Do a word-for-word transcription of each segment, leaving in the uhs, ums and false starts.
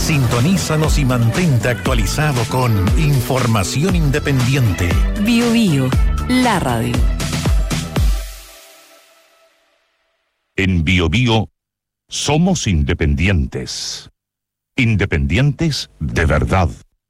Sintonízanos y mantente actualizado con información independiente. Bio Bio, la radio. En Bio Bio somos independientes. Independientes de verdad.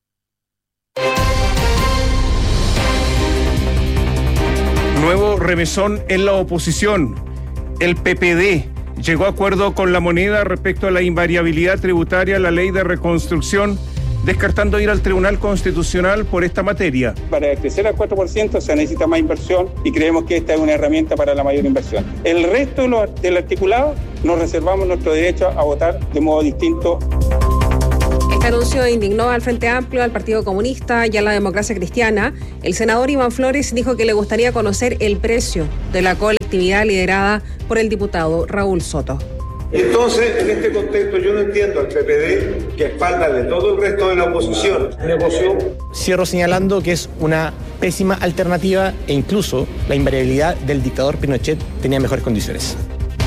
Nuevo remesón en la oposición. El P P D llegó a acuerdo con la moneda respecto a la invariabilidad tributaria, la ley de reconstrucción, descartando ir al Tribunal Constitucional por esta materia. Para crecer al cuatro por ciento se necesita más inversión y creemos que esta es una herramienta para la mayor inversión. El resto de lo, del articulado nos reservamos nuestro derecho a votar de modo distinto. Este anuncio indignó al Frente Amplio, al Partido Comunista y a la Democracia Cristiana. El senador Iván Flores dijo que le gustaría conocer el precio de la colectividad liderada por el diputado Raúl Soto. Entonces, en este contexto, yo no entiendo al P P D, que a espaldas de todo el resto de la oposición negoció. Cierro señalando que es una pésima alternativa e incluso la invariabilidad del dictador Pinochet tenía mejores condiciones.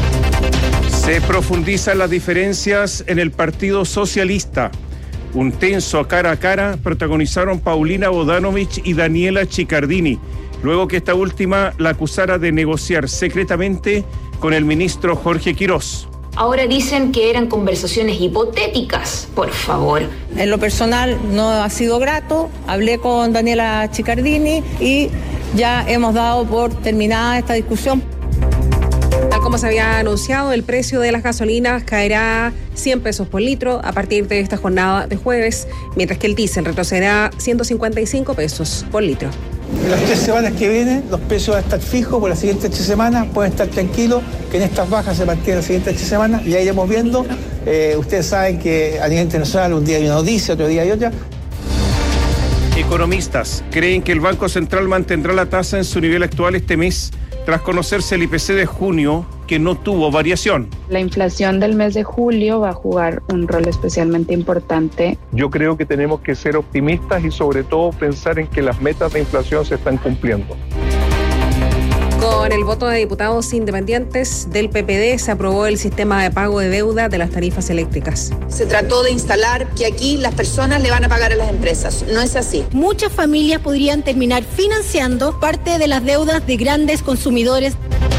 Se profundizan las diferencias en el Partido Socialista. Un tenso cara a cara protagonizaron Paulina Bodanovich y Daniela Chiccardini, luego que esta última la acusara de negociar secretamente con el ministro Jorge Quirós. Ahora dicen que eran conversaciones hipotéticas, por favor. En lo personal no ha sido grato, hablé con Daniela Chiccardini y ya hemos dado por terminada esta discusión. Tal como se había anunciado, el precio de las gasolinas caerá cien pesos por litro a partir de esta jornada de jueves, mientras que el diésel retrocederá ciento cincuenta y cinco pesos por litro. En las tres semanas que vienen, los precios van a estar fijos por las siguientes tres semanas. Pueden estar tranquilos que en estas bajas se mantienen las siguientes tres semanas. Ya iremos viendo. Eh, ustedes saben que a nivel internacional un día hay una noticia, otro día hay otra. Economistas creen que el Banco Central mantendrá la tasa en su nivel actual este mes, tras conocerse el I P C de junio, que no tuvo variación. La inflación del mes de julio va a jugar un rol especialmente importante. Yo creo que tenemos que ser optimistas y sobre todo pensar en que las metas de inflación se están cumpliendo. Con el voto de diputados independientes del P P D se aprobó el sistema de pago de deuda de las tarifas eléctricas. Se trató de instalar que aquí las personas le van a pagar a las empresas. No es así. Muchas familias podrían terminar financiando parte de las deudas de grandes consumidores.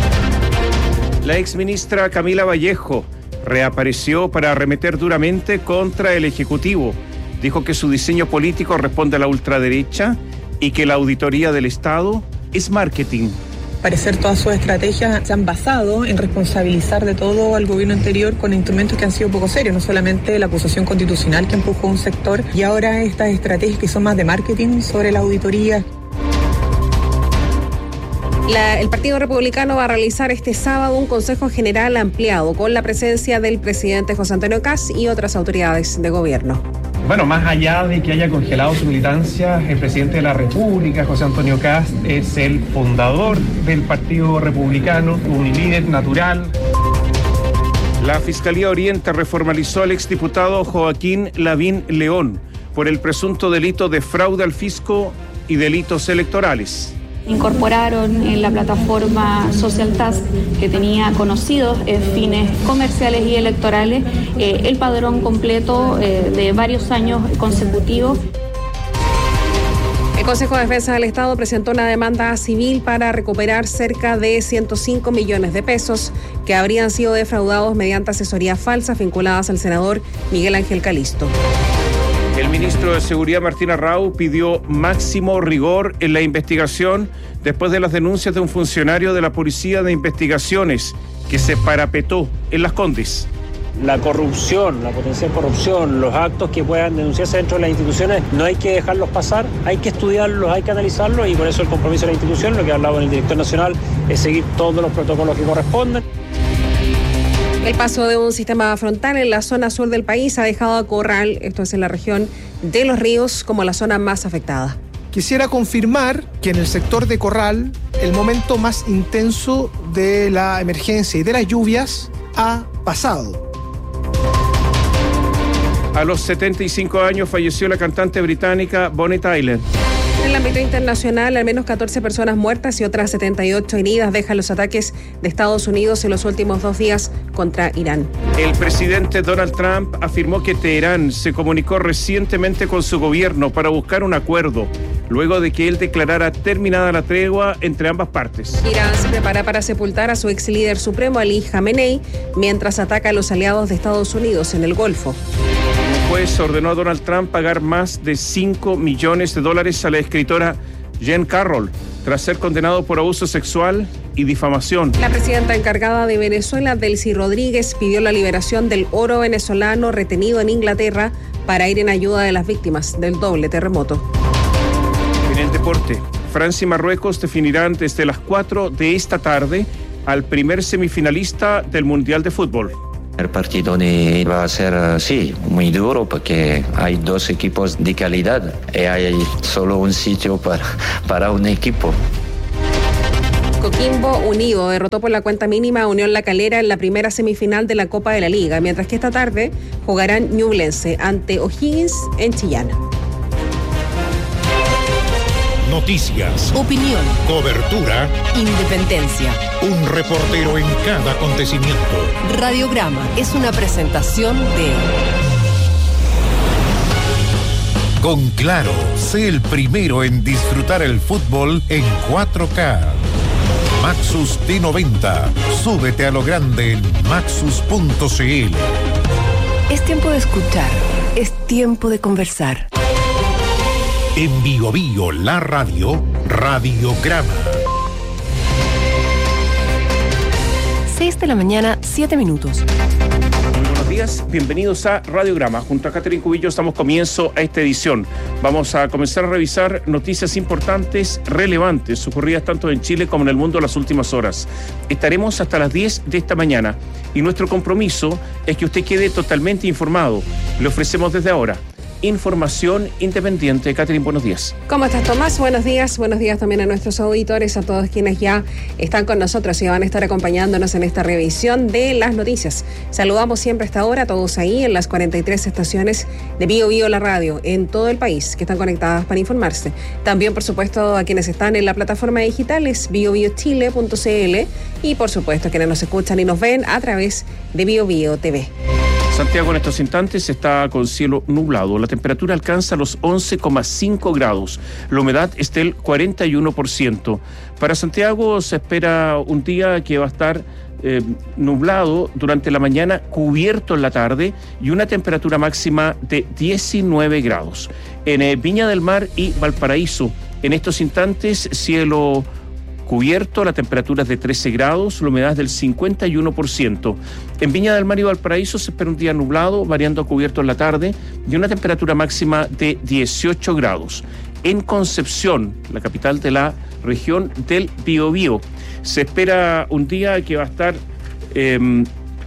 La exministra Camila Vallejo reapareció para arremeter duramente contra el Ejecutivo. Dijo que su diseño político responde a la ultraderecha y que la auditoría del Estado es marketing. Al parecer todas sus estrategias se han basado en responsabilizar de todo al gobierno anterior con instrumentos que han sido poco serios, no solamente la acusación constitucional que empujó un sector y ahora estas estrategias que son más de marketing sobre la auditoría. La, el Partido Republicano va a realizar este sábado un Consejo General ampliado con la presencia del presidente José Antonio Kast y otras autoridades de gobierno. Bueno, más allá de que haya congelado su militancia, el presidente de la República, José Antonio Kast, es el fundador del Partido Republicano, un líder natural. La Fiscalía Oriente reformalizó al exdiputado Joaquín Lavín León por el presunto delito de fraude al fisco y delitos electorales. Incorporaron en la plataforma Social Task, que tenía conocidos eh, fines comerciales y electorales, eh, el padrón completo eh, de varios años consecutivos. El Consejo de Defensa del Estado presentó una demanda civil para recuperar cerca de ciento cinco millones de pesos que habrían sido defraudados mediante asesorías falsas vinculadas al senador Miguel Ángel Calisto. El ministro de Seguridad, Martín Arrau, pidió máximo rigor en la investigación después de las denuncias de un funcionario de la Policía de Investigaciones que se parapetó en Las Condes. La corrupción, la potencial corrupción, los actos que puedan denunciarse dentro de las instituciones, no hay que dejarlos pasar, hay que estudiarlos, hay que analizarlos y por eso el compromiso de la institución, lo que ha hablado el director nacional, es seguir todos los protocolos que corresponden. El paso de un sistema frontal en la zona sur del país ha dejado a Corral, esto es en la región de Los Ríos, como la zona más afectada. Quisiera confirmar que en el sector de Corral, el momento más intenso de la emergencia y de las lluvias ha pasado. A los setenta y cinco años falleció la cantante británica Bonnie Tyler. En el ámbito internacional, al menos catorce personas muertas y otras setenta y ocho heridas dejan los ataques de Estados Unidos en los últimos dos días contra Irán. El presidente Donald Trump afirmó que Teherán se comunicó recientemente con su gobierno para buscar un acuerdo, luego de que él declarara terminada la tregua entre ambas partes. Irán se prepara para sepultar a su ex líder supremo Ali Khamenei mientras ataca a los aliados de Estados Unidos en el Golfo. Un juez ordenó a Donald Trump pagar más de cinco millones de dólares a la escritora Jean Carroll tras ser condenado por abuso sexual y difamación. La presidenta encargada de Venezuela, Delcy Rodríguez, pidió la liberación del oro venezolano retenido en Inglaterra para ir en ayuda de las víctimas del doble terremoto. En el deporte, Francia y Marruecos definirán desde las cuatro de esta tarde al primer semifinalista del Mundial de Fútbol. El partido de va a ser, sí, muy duro porque hay dos equipos de calidad y hay solo un sitio para, para un equipo. Coquimbo Unido derrotó por la cuenta mínima a Unión La Calera en la primera semifinal de la Copa de la Liga, mientras que esta tarde jugarán Ñublense ante O'Higgins en Chillán. Noticias, opinión, cobertura, independencia. Un reportero en cada acontecimiento. Radiograma es una presentación de... Con Claro, sé el primero en disfrutar el fútbol en cuatro K. Maxus T noventa. Súbete a lo grande en maxus punto c l. Es tiempo de escuchar. Es tiempo de conversar. En Bio Bio, la radio, Radiograma. seis de la mañana, siete minutos. Muy buenos días, bienvenidos a Radiograma. Junto a Catherine Cubillo estamos comienzo a esta edición. Vamos a comenzar a revisar noticias importantes, relevantes, ocurridas tanto en Chile como en el mundo en las últimas horas. Estaremos hasta las diez de esta mañana y nuestro compromiso es que usted quede totalmente informado. Le ofrecemos desde ahora información independiente. Catherine, buenos días. ¿Cómo estás, Tomás? Buenos días. Buenos días también a nuestros auditores, a todos quienes ya están con nosotros y van a estar acompañándonos en esta revisión de las noticias. Saludamos siempre a esta hora a todos ahí en las cuarenta y tres estaciones de Bio Bio la radio en todo el país que están conectadas para informarse. También, por supuesto, a quienes están en la plataforma digital es bio bio chile punto c l y, por supuesto, a quienes nos escuchan y nos ven a través de Bio Bio T V. Santiago en estos instantes está con cielo nublado. La temperatura alcanza los once coma cinco grados. La humedad es del cuarenta y uno por ciento. Para Santiago se espera un día que va a estar eh, nublado durante la mañana, cubierto en la tarde y una temperatura máxima de diecinueve grados. En eh, Viña del Mar y Valparaíso, en estos instantes cielo cubierto, la temperatura es de trece grados, la humedad es del cincuenta y uno por ciento. En Viña del Mar y Valparaíso se espera un día nublado, variando a cubierto en la tarde, y una temperatura máxima de dieciocho grados. En Concepción, la capital de la región del Biobío, se espera un día que va a estar eh,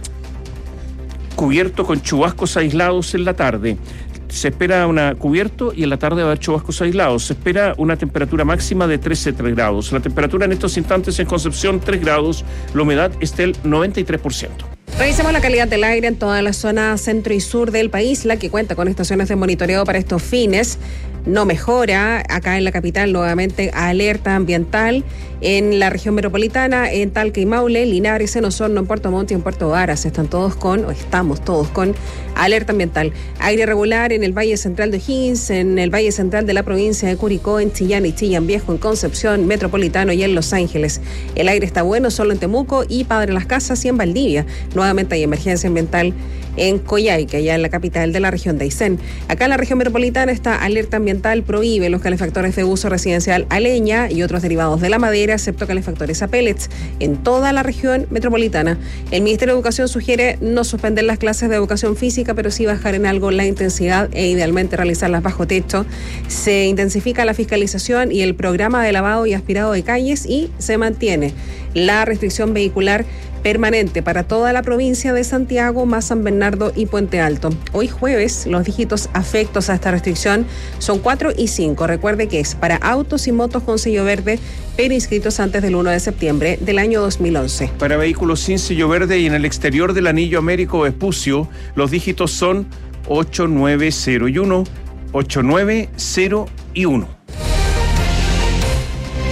cubierto con chubascos aislados en la tarde. Se espera una cubierto y en la tarde va a haber chubascos aislados. Se espera una temperatura máxima de trece grados. La temperatura en estos instantes en Concepción, tres grados. La humedad es del noventa y tres por ciento. Revisemos la calidad del aire en toda la zona centro y sur del país, la que cuenta con estaciones de monitoreo para estos fines. No mejora. Acá en la capital, nuevamente, alerta ambiental. En la región metropolitana, en Talca y Maule, Linares, en Osorno, en Puerto Montt y en Puerto Varas, están todos con, o estamos todos con, alerta ambiental. Aire regular en el Valle Central de O'Higgins, en el Valle Central de la provincia de Curicó, en Chillán y Chillán Viejo, en Concepción, Metropolitano y en Los Ángeles. El aire está bueno solo en Temuco y Padre Las Casas y en Valdivia. Nuevamente hay emergencia ambiental en Coyhaique, allá en la capital de la región de Aysén. Acá en la región metropolitana está alerta ambiental, prohíbe los calefactores de uso residencial a leña y otros derivados de la madera, excepto calefactores a pellets, en toda la región metropolitana. El Ministerio de Educación sugiere no suspender las clases de educación física, pero sí bajar en algo la intensidad e idealmente realizarlas bajo techo. Se intensifica la fiscalización y el programa de lavado y aspirado de calles y se mantiene la restricción vehicular permanente para toda la provincia de Santiago, más San Bernardo y Puente Alto. Hoy jueves, los dígitos afectos a esta restricción son cuatro y cinco. Recuerde que es para autos y motos con sello verde, pero inscritos antes del primero de septiembre del año dos mil once. Para vehículos sin sello verde y en el exterior del anillo Américo Vespucio, los dígitos son ocho nueve cero y uno, ocho nueve cero y uno.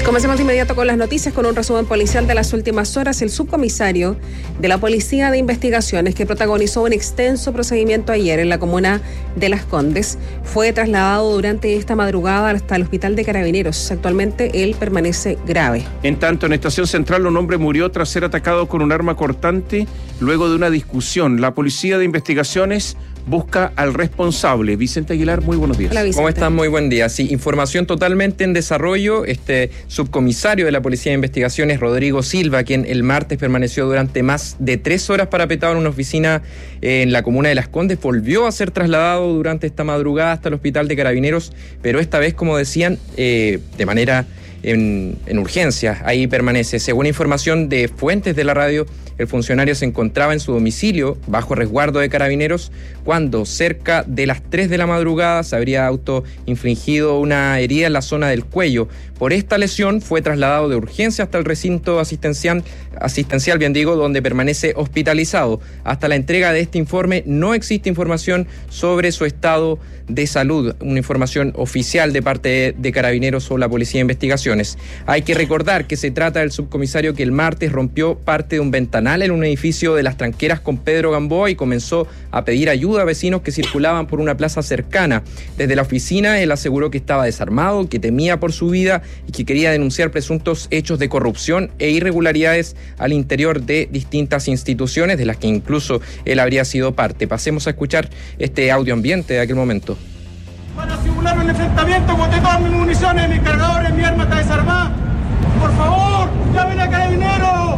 Comencemos de inmediato con las noticias, con un resumen policial de las últimas horas. El subcomisario de la Policía de Investigaciones, que protagonizó un extenso procedimiento ayer en la comuna de Las Condes, fue trasladado durante esta madrugada hasta el hospital de Carabineros. Actualmente él permanece grave. En tanto, en Estación Central, un hombre murió tras ser atacado con un arma cortante luego de una discusión. La Policía de Investigaciones busca al responsable. Vicente Aguilar, muy buenos días. Hola, Vicente. ¿Cómo están? Muy buen día. Sí, información totalmente en desarrollo. Este subcomisario de la Policía de Investigaciones, Rodrigo Silva, quien el martes permaneció durante más de tres horas parapetado en una oficina en la comuna de Las Condes, volvió a ser trasladado durante esta madrugada hasta el hospital de Carabineros, pero esta vez, como decían, eh, de manera en, en urgencia. Ahí permanece. Según información de fuentes de la radio, el funcionario se encontraba en su domicilio bajo resguardo de Carabineros cuando cerca de las tres de la madrugada se habría autoinfligido una herida en la zona del cuello. Por esta lesión fue trasladado de urgencia hasta el recinto asistencial, asistencial bien digo, donde permanece hospitalizado. Hasta la entrega de este informe no existe información sobre su estado de salud, una información oficial de parte de, de Carabineros o la Policía de Investigaciones. Hay que recordar que se trata del subcomisario que el martes rompió parte de un ventanal en un edificio de Las Tranqueras con Pedro Gamboa y comenzó a pedir ayuda a vecinos que circulaban por una plaza cercana. Desde la oficina él aseguró que estaba desarmado, que temía por su vida y que quería denunciar presuntos hechos de corrupción e irregularidades al interior de distintas instituciones, de las que incluso él habría sido parte. Pasemos a escuchar este audio ambiente de aquel momento. Para simular un enfrentamiento, boté todas mis municiones, mis cargadores, mi arma está desarmada. Por favor, llamen a Carabineros.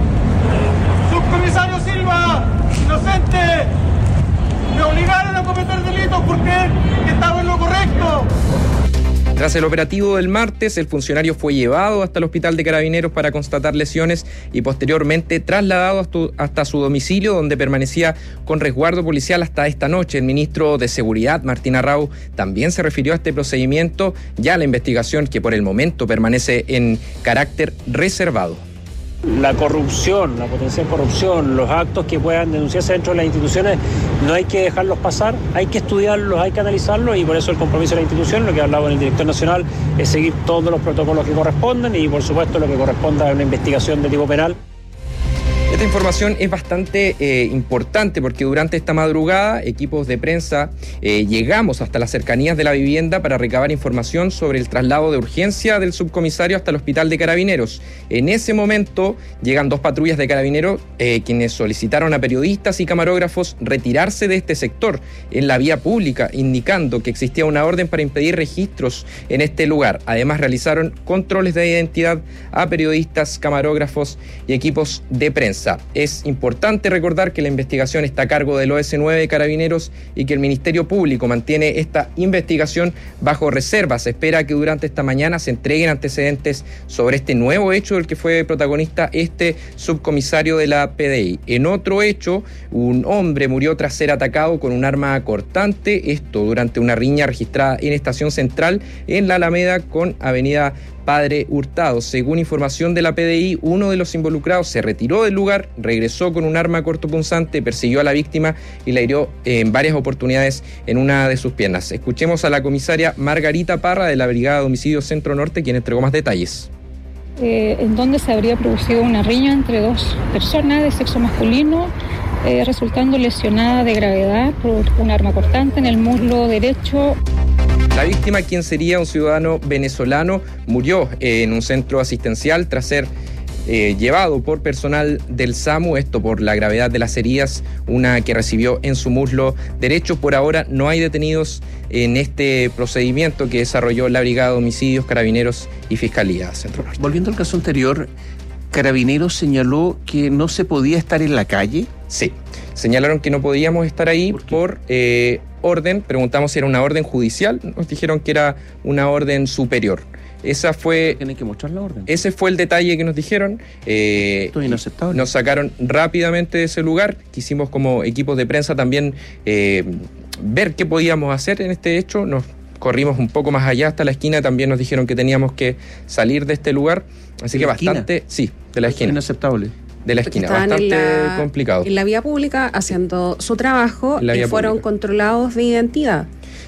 Subcomisario Silva, inocente. Me obligaron a cometer delitos porque estaba en lo correcto. Tras el operativo del martes, el funcionario fue llevado hasta el hospital de Carabineros para constatar lesiones y posteriormente trasladado hasta su domicilio, donde permanecía con resguardo policial hasta esta noche. El ministro de Seguridad, Martín Arrau, también se refirió a este procedimiento, ya la investigación que por el momento permanece en carácter reservado. La corrupción, la potencial corrupción, los actos que puedan denunciarse dentro de las instituciones, no hay que dejarlos pasar, hay que estudiarlos, hay que analizarlos y por eso el compromiso de la institución, lo que ha hablado en el director nacional, es seguir todos los protocolos que corresponden y por supuesto lo que corresponda a una investigación de tipo penal. Esta información es bastante eh, importante porque durante esta madrugada equipos de prensa eh, llegamos hasta las cercanías de la vivienda para recabar información sobre el traslado de urgencia del subcomisario hasta el hospital de Carabineros. En ese momento llegan dos patrullas de Carabineros eh, quienes solicitaron a periodistas y camarógrafos retirarse de este sector en la vía pública, indicando que existía una orden para impedir registros en este lugar. Además realizaron controles de identidad a periodistas, camarógrafos y equipos de prensa. Es importante recordar que la investigación está a cargo del O S nueve de Carabineros y que el Ministerio Público mantiene esta investigación bajo reserva. Se espera que durante esta mañana se entreguen antecedentes sobre este nuevo hecho del que fue protagonista este subcomisario de la P D I. En otro hecho, un hombre murió tras ser atacado con un arma cortante, esto durante una riña registrada en Estación Central en la Alameda con Avenida Padre Hurtado. Según información de la P D I, uno de los involucrados se retiró del lugar, regresó con un arma cortopunzante, persiguió a la víctima y la hirió en varias oportunidades en una de sus piernas. Escuchemos a la comisaria Margarita Parra de la Brigada de Homicidios Centro Norte, quien entregó más detalles. Eh, en donde se habría producido una riña entre dos personas de sexo masculino, eh, resultando lesionada de gravedad por un arma cortante en el muslo derecho. La víctima, quien sería un ciudadano venezolano, murió en un centro asistencial tras ser eh, llevado por personal del SAMU, esto por la gravedad de las heridas, una que recibió en su muslo derecho. Por ahora no hay detenidos en este procedimiento que desarrolló la Brigada de Homicidios, Carabineros y Fiscalía Centro Norte. Volviendo al caso anterior, Carabineros señaló que no se podía estar en la calle. Sí, señalaron que no podíamos estar ahí por, por eh, orden. Preguntamos si era una orden judicial, nos dijeron que era una orden superior. Esa fue. Tienen que mostrar la orden. Ese fue el detalle que nos dijeron. Eh, Esto es inaceptable. Nos sacaron rápidamente de ese lugar. Quisimos, como equipos de prensa, también eh, ver qué podíamos hacer en este hecho. Nos corrimos un poco más allá hasta la esquina. También nos dijeron que teníamos que salir de este lugar. Así que bastante. Esquina? Sí, de la esquina. Es inaceptable. De la esquina, bastante en la, complicado. En la vía pública haciendo su trabajo y fueron pública. controlados de identidad.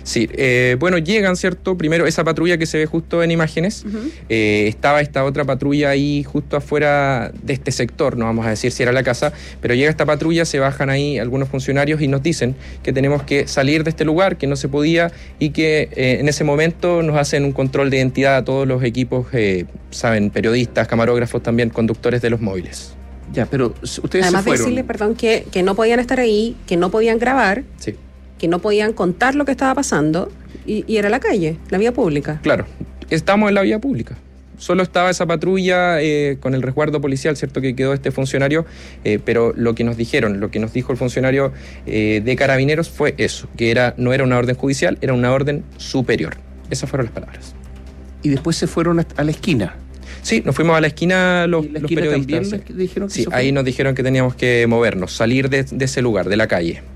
Sí, eh, bueno, llegan, ¿cierto? Primero esa patrulla que se ve justo en imágenes, uh-huh. eh, estaba esta otra patrulla ahí justo afuera de este sector, no vamos a decir si era la casa, pero llega esta patrulla, se bajan ahí algunos funcionarios y nos dicen que tenemos que salir de este lugar, que no se podía y que eh, en ese momento nos hacen un control de identidad a todos los equipos, eh, saben, periodistas, camarógrafos también, conductores de los móviles. Ya, pero ustedes Además se fueron. de decirle, perdón, que, que no podían estar ahí, que no podían grabar, sí. que no podían contar lo que estaba pasando y, y era la calle, la vía pública. Claro, estamos en la vía pública. Solo estaba esa patrulla eh, con el resguardo policial, ¿cierto?, que quedó este funcionario, eh, pero lo que nos dijeron, lo que nos dijo el funcionario eh, de Carabineros fue eso, que era no era una orden judicial, era una orden superior. Esas fueron las palabras. Y después se fueron a la esquina. Sí, nos fuimos a la esquina los, la los esquina periodistas. También les dijeron que sí, ahí fue? Nos dijeron que teníamos que movernos, salir de, de ese lugar, de la calle. Yeah.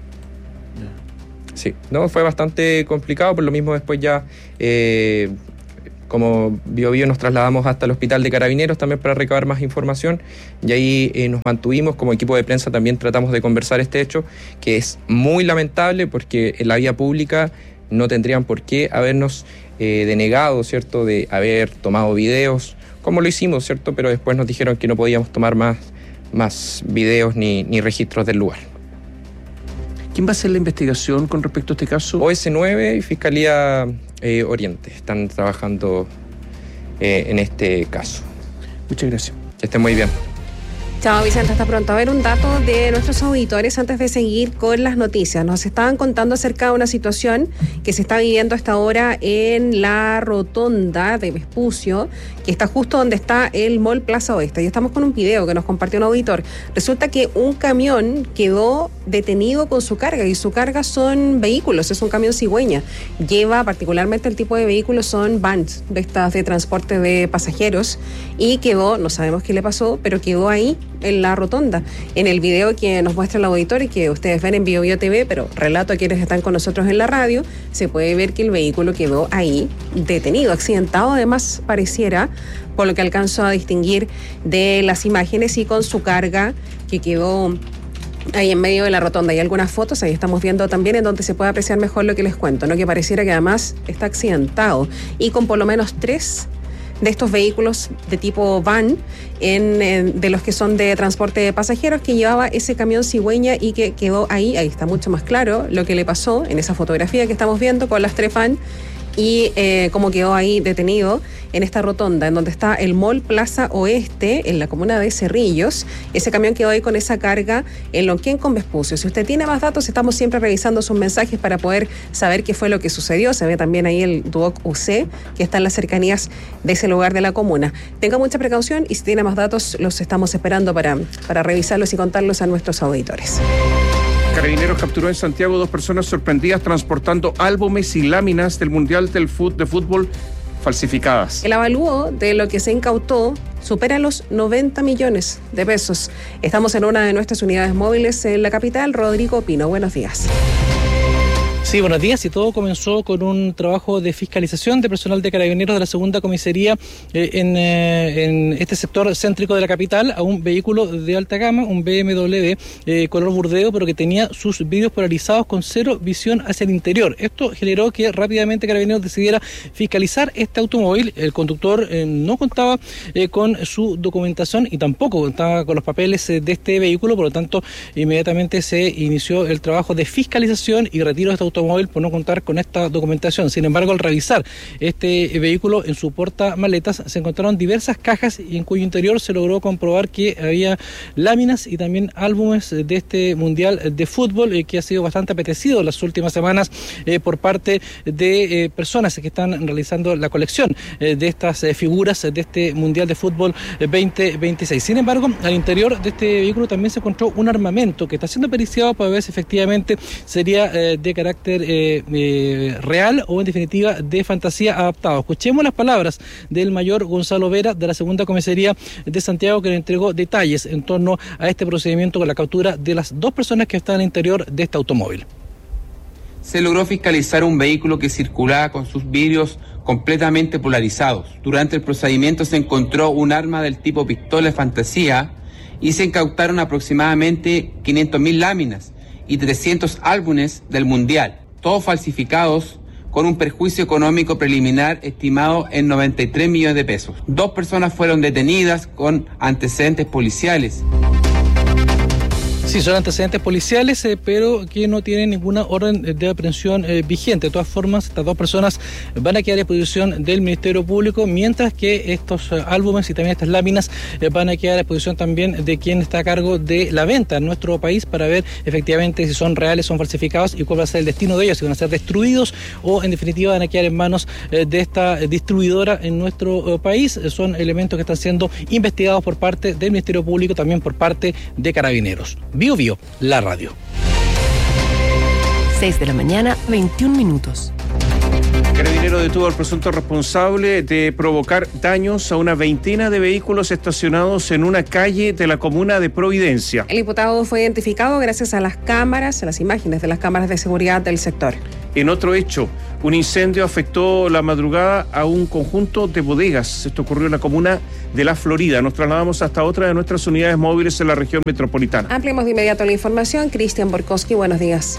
Sí, no, fue bastante complicado, por lo mismo después ya, eh, como Bio Bio, nos trasladamos hasta el hospital de Carabineros también para recabar más información y ahí eh, nos mantuvimos, como equipo de prensa también tratamos de conversar este hecho, que es muy lamentable porque en la vía pública no tendrían por qué habernos eh, denegado, ¿cierto?, de haber tomado videos, como lo hicimos, ¿cierto?, pero después nos dijeron que no podíamos tomar más, más videos ni, ni registros del lugar. ¿Quién va a hacer la investigación con respecto a este caso? O S nueve y Fiscalía eh, Oriente están trabajando eh, en este caso. Muchas gracias. Que estén muy bien. Chao, Vicente, hasta pronto. A ver, un dato de nuestros auditores antes de seguir con las noticias. Nos estaban contando acerca de una situación que se está viviendo hasta ahora en la rotonda de Vespucio, que está justo donde está el Mall Plaza Oeste. Y estamos con un video que nos compartió un auditor. Resulta que un camión quedó detenido con su carga, y su carga son vehículos, es un camión cigüeña. Lleva, particularmente el tipo de vehículos son vans, de estas de transporte de pasajeros, y quedó, no sabemos qué le pasó, pero quedó ahí en la rotonda. En el video que nos muestra el auditor y que ustedes ven en Bio Bio T V, pero relato a quienes están con nosotros en la radio, se puede ver que el vehículo quedó ahí detenido, accidentado además pareciera, por lo que alcanzo a distinguir de las imágenes, y con su carga que quedó ahí en medio de la rotonda. Hay algunas fotos, ahí estamos viendo también, en donde se puede apreciar mejor lo que les cuento, ¿no?, que pareciera que además está accidentado y con por lo menos tres de estos vehículos de tipo van, en, en, de los que son de transporte de pasajeros, que llevaba ese camión cigüeña y que quedó ahí. Ahí está mucho más claro lo que le pasó en esa fotografía que estamos viendo con las tres van y eh, cómo quedó ahí detenido en esta rotonda, en donde está el Mall Plaza Oeste, en la comuna de Cerrillos. Ese camión quedó ahí con esa carga en Lonquén con Vespucio. Si usted tiene más datos, estamos siempre revisando sus mensajes para poder saber qué fue lo que sucedió. Se ve también ahí el Duoc U C, que está en las cercanías de ese lugar de la comuna. Tenga mucha precaución y si tiene más datos, los estamos esperando para, para revisarlos y contarlos a nuestros auditores. Carabineros capturó en Santiago dos personas sorprendidas transportando álbumes y láminas del Mundial del fut, de Fútbol falsificadas. El avalúo de lo que se incautó supera los noventa millones de pesos. Estamos en una de nuestras unidades móviles en la capital. Rodrigo Pino, buenos días. Sí, buenos días. Y todo comenzó con un trabajo de fiscalización de personal de Carabineros de la segunda comisaría eh, en, eh, en este sector céntrico de la capital a un vehículo de alta gama, un B M W eh, color burdeo, pero que tenía sus vidrios polarizados con cero visión hacia el interior. Esto generó que rápidamente Carabineros decidiera fiscalizar este automóvil. El conductor eh, no contaba eh, con su documentación y tampoco contaba con los papeles eh, de este vehículo, por lo tanto inmediatamente se inició el trabajo de fiscalización y retiro de este automóvil automóvil por no contar con esta documentación. Sin embargo, al revisar este vehículo en su portamaletas se encontraron diversas cajas y en cuyo interior se logró comprobar que había láminas y también álbumes de este Mundial de Fútbol eh, que ha sido bastante apetecido en las últimas semanas eh, por parte de eh, personas que están realizando la colección eh, de estas eh, figuras de este Mundial de Fútbol veinte veintiséis. Sin embargo, al interior de este vehículo también se encontró un armamento que está siendo periciado para ver si efectivamente sería eh, de carácter eh, eh, real o en definitiva de fantasía adaptado. Escuchemos las palabras del mayor Gonzalo Vera de la segunda comisaría de Santiago, que le entregó detalles en torno a este procedimiento con la captura de las dos personas que están al interior de este automóvil. Se logró fiscalizar un vehículo que circulaba con sus vidrios completamente polarizados. Durante el procedimiento se encontró un arma del tipo pistola de fantasía y se incautaron aproximadamente quinientas mil láminas y trescientos álbumes del Mundial, todos falsificados con un perjuicio económico preliminar estimado en noventa y tres millones de pesos. Dos personas fueron detenidas con antecedentes policiales. Sí, son antecedentes policiales, eh, pero que no tienen ninguna orden de aprehensión eh, vigente. De todas formas, estas dos personas van a quedar a disposición del Ministerio Público, mientras que estos eh, álbumes y también estas láminas eh, van a quedar a disposición también de quien está a cargo de la venta en nuestro país, para ver efectivamente si son reales, son falsificados y cuál va a ser el destino de ellos, si van a ser destruidos o en definitiva van a quedar en manos eh, de esta distribuidora en nuestro eh, país. Eh, son elementos que están siendo investigados por parte del Ministerio Público, también por parte de Carabineros. Bio Bio, la radio. seis de la mañana, veintiún minutos. Carabinero detuvo al presunto responsable de provocar daños a una veintena de vehículos estacionados en una calle de la comuna de Providencia. El imputado fue identificado gracias a las cámaras, a las imágenes de las cámaras de seguridad del sector. En otro hecho, un incendio afectó la madrugada a un conjunto de bodegas. Esto ocurrió en la comuna de La Florida. Nos trasladamos hasta otra de nuestras unidades móviles en la región metropolitana. Ampliamos de inmediato la información. Cristian Borkowski, buenos días.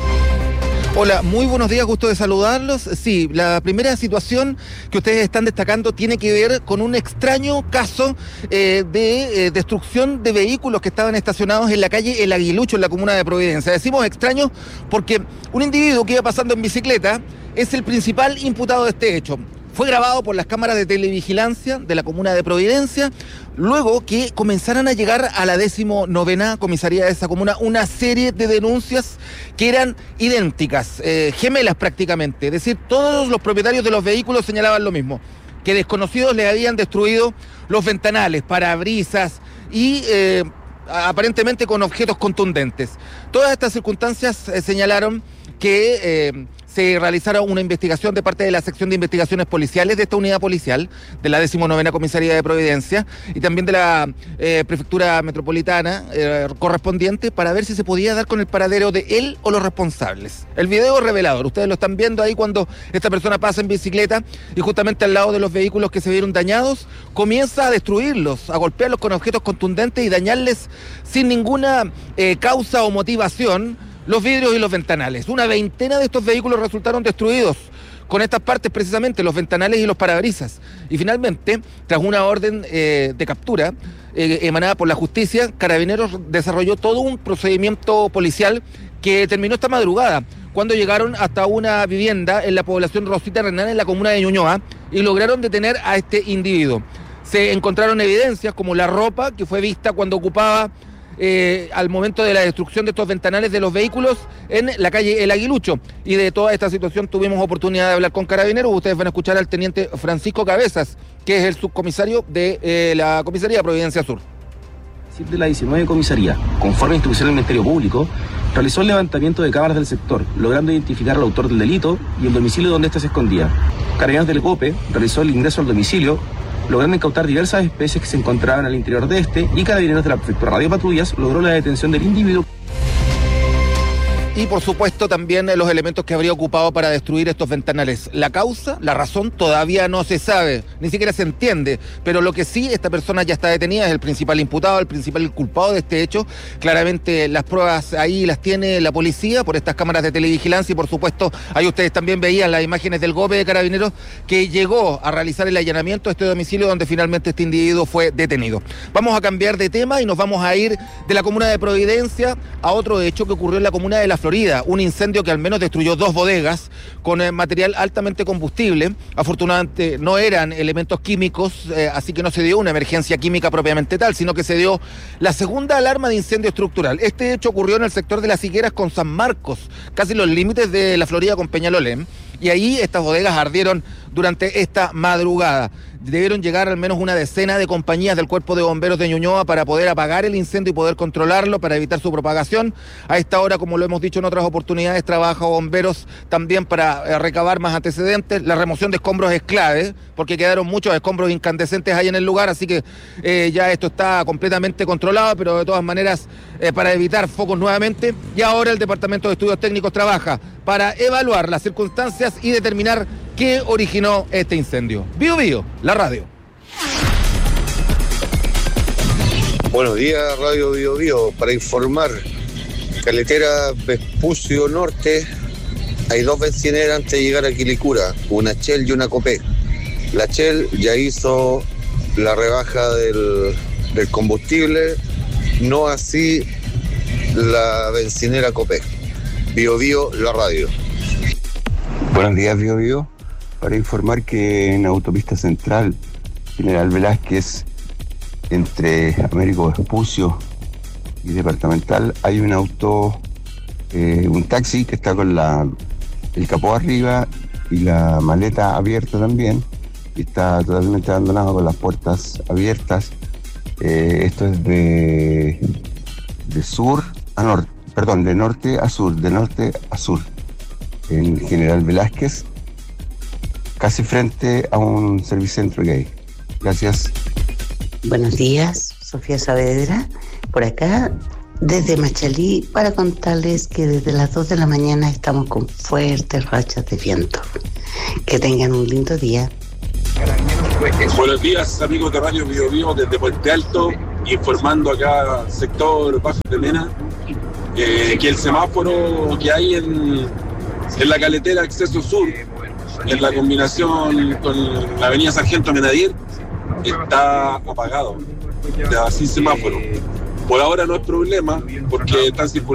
Hola, muy buenos días, gusto de saludarlos. Sí, la primera situación que ustedes están destacando tiene que ver con un extraño caso eh, de eh, destrucción de vehículos que estaban estacionados en la calle El Aguilucho, en la comuna de Providencia. Decimos extraño porque un individuo que iba pasando en bicicleta es el principal imputado de este hecho. Fue grabado por las cámaras de televigilancia de la comuna de Providencia, luego que comenzaran a llegar a la decimonovena comisaría de esa comuna una serie de denuncias que eran idénticas, eh, gemelas prácticamente. Es decir, todos los propietarios de los vehículos señalaban lo mismo, que desconocidos les habían destruido los ventanales, parabrisas y eh, aparentemente con objetos contundentes. Todas estas circunstancias eh, señalaron que Eh, se realizara una investigación de parte de la sección de investigaciones policiales de esta unidad policial, de la decimonovena comisaría de Providencia y también de la eh, prefectura metropolitana eh, correspondiente, para ver si se podía dar con el paradero de él o los responsables. El video es revelador, ustedes lo están viendo ahí cuando esta persona pasa en bicicleta y justamente al lado de los vehículos que se vieron dañados, comienza a destruirlos, a golpearlos con objetos contundentes y dañarles sin ninguna eh, causa o motivación los vidrios y los ventanales. Una veintena de estos vehículos resultaron destruidos con estas partes, precisamente los ventanales y los parabrisas. Y finalmente, tras una orden eh, de captura eh, emanada por la justicia, Carabineros desarrolló todo un procedimiento policial que terminó esta madrugada, cuando llegaron hasta una vivienda en la población Rosita Renán, en la comuna de Ñuñoa, y lograron detener a este individuo. Se encontraron evidencias como la ropa que fue vista cuando ocupaba Eh, al momento de la destrucción de estos ventanales de los vehículos en la calle El Aguilucho. Y de toda esta situación tuvimos oportunidad de hablar con Carabineros. Ustedes van a escuchar al teniente Francisco Cabezas, que es el subcomisario de eh, la comisaría de Providencia Sur. De la diecinueve comisaría, conforme a instrucción del Ministerio Público, realizó el levantamiento de cámaras del sector, logrando identificar al autor del delito y el domicilio donde éste se escondía. Carabineros del COPE realizó el ingreso al domicilio, logrando incautar diversas especies que se encontraban al interior de este, y Carabineros de la Prefectura Radio Patrullas logró la detención del individuo. Y por supuesto también los elementos que habría ocupado para destruir estos ventanales. La causa, la razón todavía no se sabe, ni siquiera se entiende, pero lo que sí, esta persona ya está detenida, es el principal imputado, el principal culpado de este hecho. Claramente las pruebas ahí las tiene la policía por estas cámaras de televigilancia y por supuesto ahí ustedes también veían las imágenes del GOPE de Carabineros que llegó a realizar el allanamiento a este domicilio donde finalmente este individuo fue detenido. Vamos a cambiar de tema y nos vamos a ir de la comuna de Providencia a otro hecho que ocurrió en la comuna de La Florida, un incendio que al menos destruyó dos bodegas con eh, material altamente combustible. Afortunadamente no eran elementos químicos, eh, así que no se dio una emergencia química propiamente tal, sino que se dio la segunda alarma de incendio estructural. Este hecho ocurrió en el sector de Las Higueras con San Marcos, casi los límites de La Florida con Peñalolén, y ahí estas bodegas ardieron durante esta madrugada. Debieron llegar al menos una decena de compañías del Cuerpo de Bomberos de Ñuñoa para poder apagar el incendio y poder controlarlo, para evitar su propagación. A esta hora, como lo hemos dicho en otras oportunidades, trabaja Bomberos también para eh, recabar más antecedentes. La remoción de escombros es clave, porque quedaron muchos escombros incandescentes ahí en el lugar, así que eh, ya esto está completamente controlado, pero de todas maneras, eh, para evitar focos nuevamente. Y ahora el Departamento de Estudios Técnicos trabaja para evaluar las circunstancias y determinar qué originó este incendio. Bio Bio, la radio. Buenos días, Radio Bio Bio, para informar. Carretera Vespucio Norte, hay dos bencineras antes de llegar a Quilicura, una Shell y una Copec. La Shell ya hizo la rebaja del, del combustible, no así la bencinera Copec. Bio Bio, la radio. Buenos días, Bio Bio. Para informar que en Autopista Central, General Velázquez, entre Américo Vespucio y Departamental, hay un auto, eh, un taxi que está con la, el capó arriba y la maleta abierta también, y está totalmente abandonado con las puertas abiertas. Eh, esto es de, de sur a norte, perdón, de norte a sur, de norte a sur, en General Velázquez, casi frente a un servicentro gay. Gracias. Buenos días, Sofía Saavedra, por acá desde Machalí, para contarles que desde las dos de la mañana estamos con fuertes rachas de viento. Que tengan un lindo día. Buenos días, amigos de Radio Bio Bio, desde Puente Alto, informando acá sector Paso de Mena, eh, que el semáforo que hay en, en la caletera Acceso Sur, en la combinación con la avenida Sargento Menadier, está apagado, ya, sin semáforo. Por ahora no es problema, porque están circulando